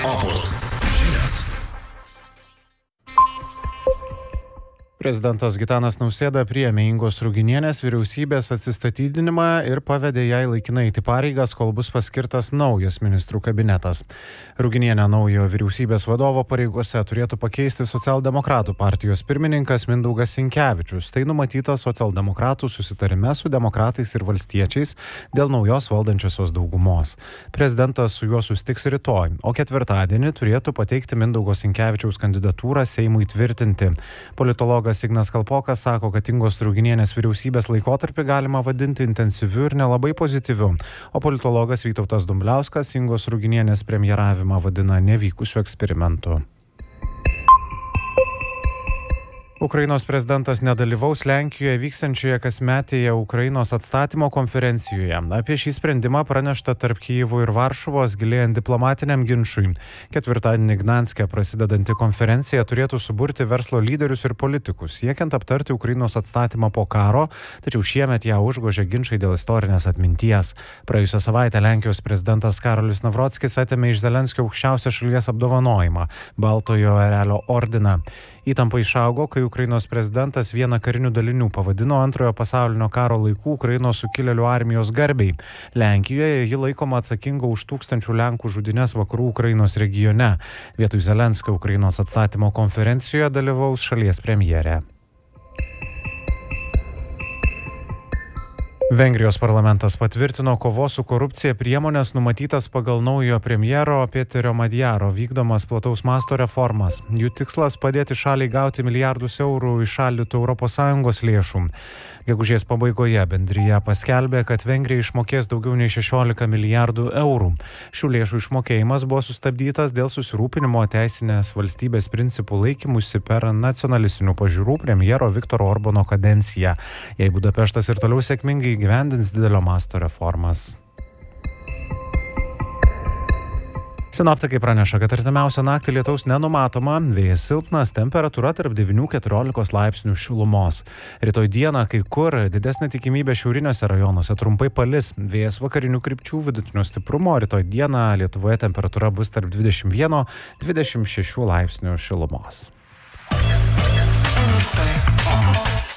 Opus žinios. Prezidentas Gitanas Nausėda priėmė Ingos Ruginienės vyriausybės atsistatydinimą ir pavedė jai laikinai eiti pareigas, kol bus paskirtas naujas ministrų kabinetas. Ruginienę naujo vyriausybės vadovo pareigose turėtų pakeisti socialdemokratų partijos pirmininkas Mindaugas Sinkevičius. Tai numatyta socialdemokratų susitarime su demokratais ir valstiečiais dėl naujos valdančiosios daugumos. Prezidentas su juo susitiks rytoj, o ketvirtadienį turėtų pateikti Mindaugo Sinkevičiaus kandidatūrą Seimui tvirtinti. Politologas Ignas Kalpokas sako, kad Ingos Ruginienės vyriausybės laikotarpį galima vadinti intensyviu ir nelabai pozityviu, o politologas Vytautas Dumbliauskas Ingos Ruginienės premjeravimą vadina nevykusiu eksperimentu. Ukrainos prezidentas nedalyvaus Lenkijoje vykstančioje kasmetėje Ukrainos atstatymo konferencijoje. Apie šį sprendimą pranešta tarp Kyjivo ir Varšuvos gilėjant diplomatiniam ginčui. Ketvirtadienį Gdanske prasidedanti konferencija turėtų suburti verslo lyderius ir politikus, siekiant aptarti Ukrainos atstatymą po karo, tačiau šiemet ją užgožė ginčai dėl istorinės atminties. Praėjusią savaitę Lenkijos prezidentas Karolis Navrockis atėmė iš Zelenskio aukščiausią šalies apdovanojimą – Baltojo erelio ordiną. Įtampa išaugo, kai Ukrainos prezidentas vieną karinių dalinių pavadino Antrojo pasaulinio karo laikų Ukrainos sukilėlių armijos garbei. Lenkijoje ji laikoma atsakinga už tūkstančių Lenkų žudynes vakarų Ukrainos regione. Vietoj Zelenskio Ukrainos atstatymo konferencijoje dalyvaus šalies premjerė. Vengrijos parlamentas patvirtino kovos su korupcija priemonės numatytas pagal naujo premjero Peterio Madjaro vykdomas plataus masto reformas. Jų tikslas padėti šaliai gauti milijardus eurų įšaldytų ES lėšų. Gegužės pabaigoje bendrija paskelbė, kad Vengrija išmokės daugiau nei 16 milijardų eurų. Šių lėšų išmokėjimas buvo sustabdytas dėl susirūpinimo teisinės valstybės principų laikymusi per nacionalistinių pažiūrų premjero Viktoro Orbano kadenciją. Jei Budapeštas ir toliau sėkmingai gyvendins didelio masto reformas. Sinoptikai praneša, kad artimiausią naktį lietaus nenumatoma, vėjas silpnas, temperatūra tarp 9–14 laipsnių šilumos. Rytoj dieną kai kur didesnė tikimybė šiauriniuose rajonuose trumpai palis, vėjas vakarinių krypčių vidutinio stiprumo, rytoj dieną Lietuvoje temperatūra bus tarp 21–26 laipsnių šilumos.